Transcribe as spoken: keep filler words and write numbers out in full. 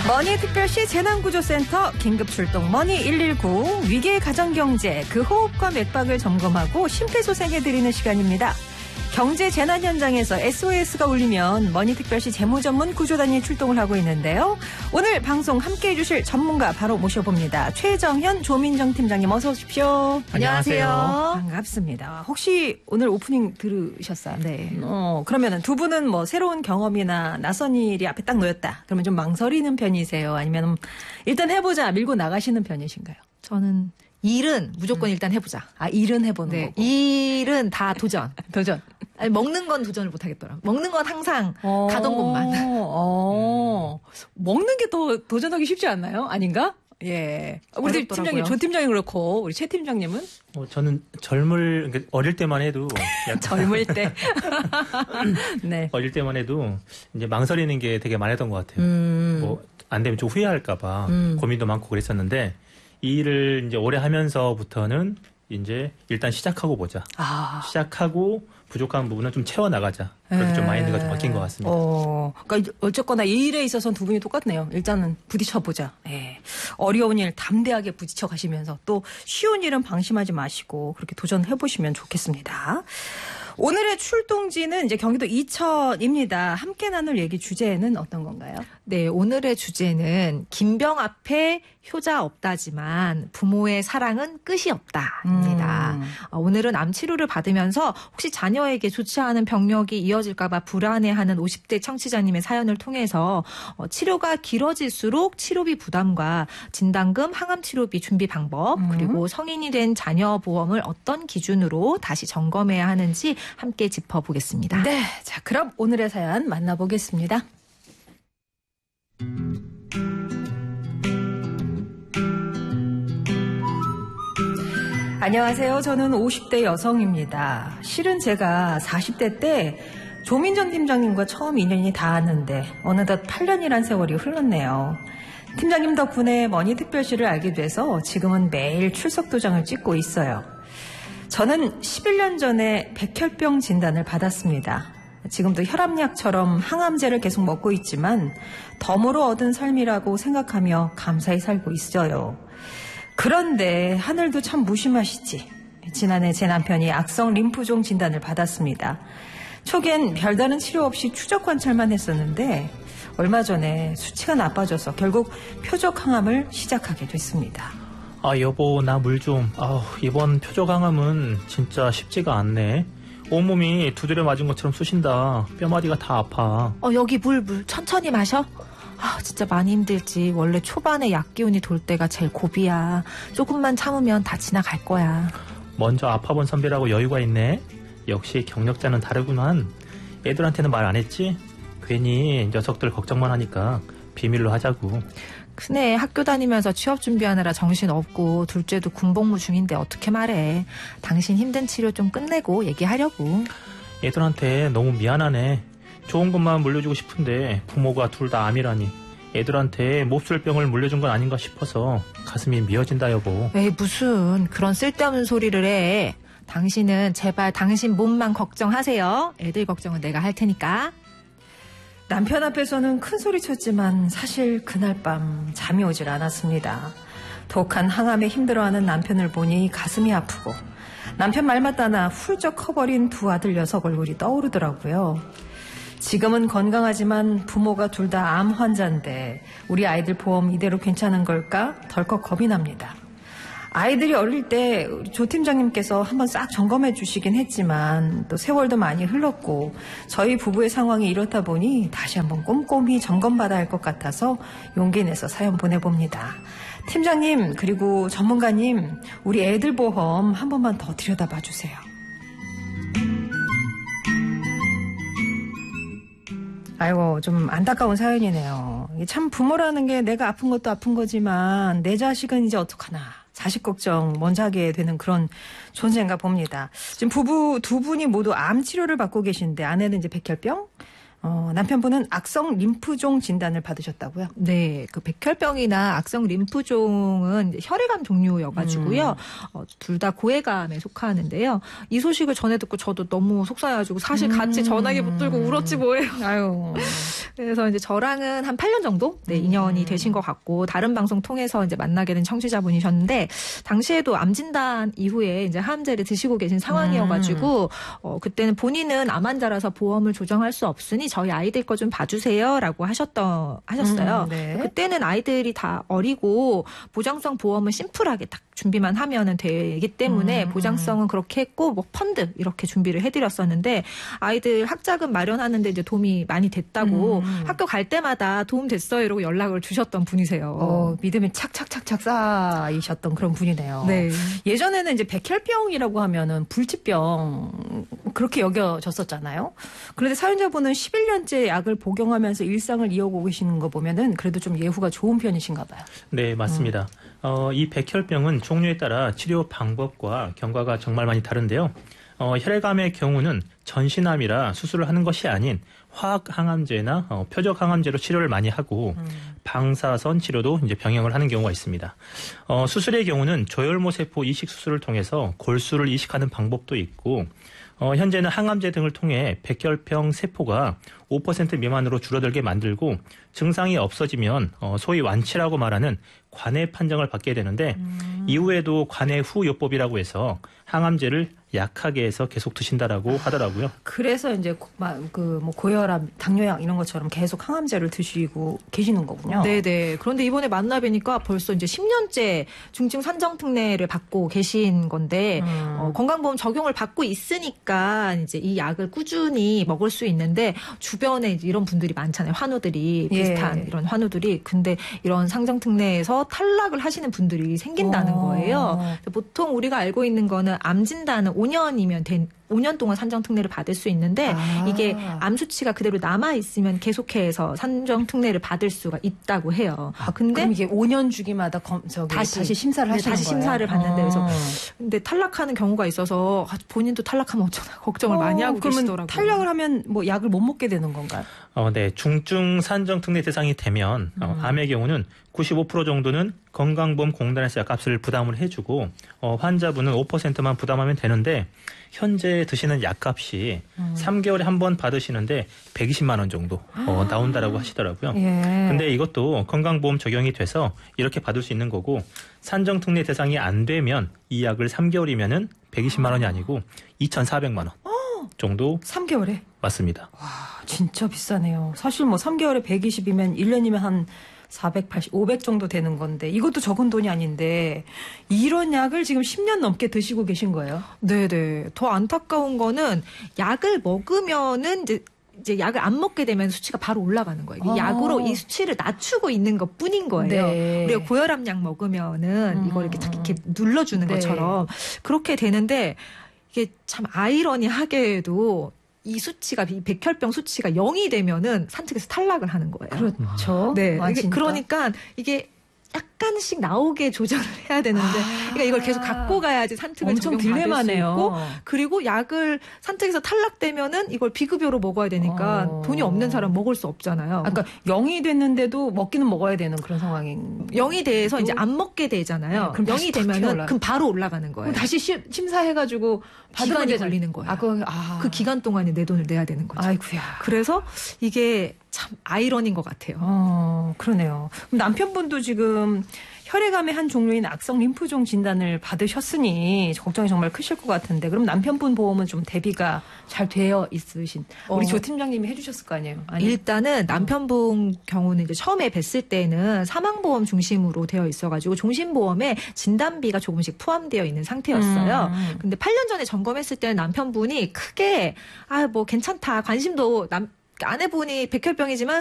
머니특별시 재난구조센터 긴급출동 머니 일일구 위기의 가정경제 그 호흡과 맥박을 점검하고 심폐소생해드리는 시간입니다. 경제 재난 현장에서 에스오에스가 울리면 머니특별시 재무전문 구조단이 출동을 하고 있는데요. 오늘 방송 함께해 주실 전문가 바로 모셔봅니다. 최정현 조민정 팀장님 어서 오십시오. 안녕하세요. 반갑습니다. 혹시 오늘 오프닝 들으셨어요? 네. 어, 그러면은 두 분은 뭐 새로운 경험이나 낯선 일이 앞에 딱 놓였다. 그러면 좀 망설이는 편이세요? 아니면 일단 해보자 밀고 나가시는 편이신가요? 저는 일은 무조건 음. 일단 해보자. 아, 일은 해보는 네. 거고. 일은 다 도전. 도전. 아니, 먹는 건 도전을 못 하겠더라고요. 먹는 건 항상 어, 가던 곳만. 어, 음. 먹는 게 더 도전하기 쉽지 않나요? 아닌가? 예. 우리 어렵더라고요. 팀장님, 조 팀장님 그렇고 우리 최 팀장님은? 어, 저는 젊을 그러니까 어릴 때만 해도 약간 젊을 때. 네. 어릴 때만 해도 이제 망설이는 게 되게 많았던 것 같아요. 음. 뭐 안 되면 좀 후회할까봐 음. 고민도 많고 그랬었는데 이 일을 이제 오래 하면서부터는 이제 일단 시작하고 보자. 아. 시작하고 부족한 부분은 좀 채워 나가자. 그렇게 좀 마인드가 좀 바뀐 것 같습니다. 어, 그러니까 어쨌거나 이 일에 있어서는 두 분이 똑같네요. 일단은 부딪혀 보자. 예. 어려운 일 담대하게 부딪혀 가시면서 또 쉬운 일은 방심하지 마시고 그렇게 도전해 보시면 좋겠습니다. 오늘의 출동지는 이제 경기도 이천입니다. 함께 나눌 얘기 주제는 어떤 건가요? 네, 오늘의 주제는 김병 앞에 효자 없다지만 부모의 사랑은 끝이 없다입니다. 음. 오늘은 암 치료를 받으면서 혹시 자녀에게 좋지 않은 병력이 이어질까 봐 불안해하는 오십 대 청취자님의 사연을 통해서 치료가 길어질수록 치료비 부담과 진단금, 항암 치료비 준비 방법, 음. 그리고 성인이 된 자녀 보험을 어떤 기준으로 다시 점검해야 하는지 함께 짚어보겠습니다. 네, 자 그럼 오늘의 사연 만나보겠습니다. 안녕하세요. 저는 오십 대 여성입니다. 실은 제가 사십 대 때 조민정 팀장님과 처음 인연이 닿았는데 어느덧 팔 년이란 세월이 흘렀네요. 팀장님 덕분에 머니특별시를 알게 돼서 지금은 매일 출석 도장을 찍고 있어요. 저는 십일 년 전에 백혈병 진단을 받았습니다. 지금도 혈압약처럼 항암제를 계속 먹고 있지만 덤으로 얻은 삶이라고 생각하며 감사히 살고 있어요. 그런데 하늘도 참 무심하시지. 지난해 제 남편이 악성 림프종 진단을 받았습니다. 초기엔 별다른 치료 없이 추적 관찰만 했었는데 얼마 전에 수치가 나빠져서 결국 표적 항암을 시작하게 됐습니다. 아 여보 나 물 좀. 아 이번 표적 항암은 진짜 쉽지가 않네. 온몸이 두드려 맞은 것처럼 쑤신다. 뼈마디가 다 아파. 어, 여기 물, 물. 천천히 마셔. 아, 진짜 많이 힘들지. 원래 초반에 약 기운이 돌 때가 제일 고비야. 조금만 참으면 다 지나갈 거야. 먼저 아파본 선배라고 여유가 있네. 역시 경력자는 다르구만. 애들한테는 말 안 했지? 괜히 녀석들 걱정만 하니까 비밀로 하자고. 큰애 학교 다니면서 취업 준비하느라 정신 없고 둘째도 군복무 중인데 어떻게 말해. 당신 힘든 치료 좀 끝내고 얘기하려고. 애들한테 너무 미안하네. 좋은 것만 물려주고 싶은데 부모가 둘 다 암이라니. 애들한테 몹쓸 병을 물려준 건 아닌가 싶어서 가슴이 미어진다 여보. 에이 무슨 그런 쓸데없는 소리를 해. 당신은 제발 당신 몸만 걱정하세요. 애들 걱정은 내가 할 테니까. 남편 앞에서는 큰 소리 쳤지만 사실 그날 밤 잠이 오질 않았습니다. 독한 항암에 힘들어하는 남편을 보니 가슴이 아프고 남편 말마따나 훌쩍 커버린 두 아들 녀석 얼굴이 떠오르더라고요. 지금은 건강하지만 부모가 둘 다 암 환자인데 우리 아이들 보험 이대로 괜찮은 걸까? 덜컥 겁이 납니다. 아이들이 어릴 때 우리 조 팀장님께서 한번 싹 점검해 주시긴 했지만 또 세월도 많이 흘렀고 저희 부부의 상황이 이렇다 보니 다시 한번 꼼꼼히 점검받아야 할 것 같아서 용기 내서 사연 보내봅니다. 팀장님 그리고 전문가님 우리 애들 보험 한 번만 더 들여다봐 주세요. 아이고 좀 안타까운 사연이네요. 참 부모라는 게 내가 아픈 것도 아픈 거지만 내 자식은 이제 어떡하나. 자식 걱정 먼저 하게 되는 그런 존재인가 봅니다. 지금 부부 두 분이 모두 암 치료를 받고 계신데 아내는 이제 백혈병, 어, 남편분은 악성 림프종 진단을 받으셨다고요? 네, 그 백혈병이나 악성 림프종은 혈액암 종류여가지고요. 음. 어, 둘 다 고해감에 속하는데요. 이 소식을 전해 듣고 저도 너무 속상해가지고 사실 같이 음. 전화기 붙들고 울었지 뭐예요. 아유. 그래서 이제 저랑은 한 팔 년 정도 네, 인연이 되신 것 같고 다른 방송 통해서 이제 만나게 된 청취자분이셨는데 당시에도 암 진단 이후에 이제 항암제를 드시고 계신 상황이어가지고 어, 그때는 본인은 암 환자라서 보험을 조정할 수 없으니 저희 아이들 거 좀 봐주세요라고 하셨던 하셨어요. 음, 네. 그때는 아이들이 다 어리고 보장성 보험은 심플하게 딱 준비만 하면은 되기 때문에 음, 보장성은 그렇게 했고 뭐 펀드 이렇게 준비를 해드렸었는데 아이들 학자금 마련하는데 이제 도움이 많이 됐다고 음. 학교 갈 때마다 도움 됐어요 이러고 연락을 주셨던 분이세요. 어, 믿음이 착착착착 쌓이셨던 그런 분이네요. 네. 예전에는 이제 백혈병이라고 하면은 불치병 그렇게 여겨졌었잖아요. 그런데 사연자분은 십일 년째 약을 복용하면서 일상을 이어오고 계시는 거 보면은 그래도 좀 예후가 좋은 편이신가 봐요. 네, 맞습니다. 어, 이 백혈병은 종류에 따라 치료 방법과 경과가 정말 많이 다른데요. 어, 혈액암의 경우는 전신암이라 수술을 하는 것이 아닌 화학 항암제나 어, 표적 항암제로 치료를 많이 하고 음. 방사선 치료도 이제 병행을 하는 경우가 있습니다. 어, 수술의 경우는 조혈모 세포 이식 수술을 통해서 골수를 이식하는 방법도 있고 어, 현재는 항암제 등을 통해 백혈병 세포가 오 퍼센트 미만으로 줄어들게 만들고 증상이 없어지면 어, 소위 완치라고 말하는 관해 판정을 받게 되는데 음. 이후에도 관해 후 요법이라고 해서 항암제를 약하게 해서 계속 드신다라고 하더라고요. 그래서 이제 그 뭐 고혈압, 당뇨약 이런 것처럼 계속 항암제를 드시고 계시는 거군요. 네네. 그런데 이번에 만나 뵈니까 벌써 이제 십 년째 중증 산정 특례를 받고 계신 건데 음. 어, 건강보험 적용을 받고 있으니까 이제 이 약을 꾸준히 먹을 수 있는데 주변에 이제 이런 분들이 많잖아요. 환우들이 비슷한 예. 이런 환우들이 근데 이런 상정 특례에서 탈락을 하시는 분들이 생긴다는 어. 거예요. 보통 우리가 알고 있는 거는 암 진단은 오 년이면 된 오 년 동안 산정 특례를 받을 수 있는데 아. 이게 암 수치가 그대로 남아 있으면 계속해서 산정 특례를 받을 수가 있다고 해요. 아, 근데 그럼 이게 오 년 주기마다 검, 저기 다시, 다시, 심사를 네, 하시는 다시 거예요? 심사를 받는데 그래서 어. 근데 탈락하는 경우가 있어서 아, 본인도 탈락하면 어쩌나 걱정을 어, 많이 하고 그러면 계시더라고요. 탈락을 하면 뭐 약을 못 먹게 되는 건가요? 어, 네, 중증 산정 특례 대상이 되면 어, 음. 암의 경우는 구십오 퍼센트 정도는 건강보험공단에서 약값을 부담을 해주고 어, 환자분은 오 퍼센트만 부담하면 되는데 현재 드시는 약값이 음. 삼 개월에 한 번 받으시는데 백이십만 원 정도 어, 나온다라고 하시더라고요. 예. 근데 이것도 건강보험 적용이 돼서 이렇게 받을 수 있는 거고 산정 특례 대상이 안 되면 이 약을 삼 개월이면은 백이십만 원이 아니고 이천사백만 원 정도 삼 개월에? 맞습니다. 와, 진짜 비싸네요. 사실 뭐 삼 개월에 백이십이면 일 년이면 한 사백팔십, 오백 정도 되는 건데 이것도 적은 돈이 아닌데 이런 약을 지금 십 년 넘게 드시고 계신 거예요? 네네. 더 안타까운 거는 약을 먹으면은 이제 이제 약을 안 먹게 되면 수치가 바로 올라가는 거예요. 이 아. 약으로 이 수치를 낮추고 있는 것 뿐인 거예요. 네. 우리가 고혈압 약 먹으면은 음. 이걸 이렇게 딱 이렇게 눌러주는 네. 것처럼 그렇게 되는데 이게 참 아이러니하게도 이 수치가 이 백혈병 수치가 영이 되면은 산책에서 탈락을 하는 거예요. 그렇죠. 네. 아, 이게 진짜? 그러니까 이게 약간씩 나오게 조절을 해야 되는데 아. 그러니까 이걸 계속 갖고 가야지 산책을 엄청 적용받을 수 딜레마네요. 있고 그리고 약을 산책에서 탈락되면은 이걸 비급여로 먹어야 되니까 어. 돈이 없는 사람 먹을 수 없잖아요. 아까 영이 됐는데도 먹기는 먹어야 되는 그런 상황인. 영이 돼서 이제 안 먹게 되잖아요. 네, 그럼 다시 영이 탁 되면은 올라가. 그럼 바로 올라가는 그럼 거예요. 다시 시, 심사해가지고 받으면 기간이 되잖아요. 걸리는 거예요. 아, 그, 아. 그 기간 동안에 내 돈을 내야 되는 거죠. 아이고야. 그래서 이게 참 아이러니인 것 같아요. 어, 그러네요. 그럼 남편분도 지금 혈액암의 한 종류인 악성 림프종 진단을 받으셨으니 걱정이 정말 크실 것 같은데 그럼 남편분 보험은 좀 대비가 잘 되어 있으신 우리 어. 조 팀장님이 해주셨을 거 아니에요? 아니. 일단은 남편분 경우는 이제 처음에 뵀을 때는 사망보험 중심으로 되어 있어가지고 종신보험에 진단비가 조금씩 포함되어 있는 상태였어요. 음. 근데 팔 년 전에 점검했을 때는 남편분이 크게 아 뭐 괜찮다 관심도 남 아내분이 백혈병이지만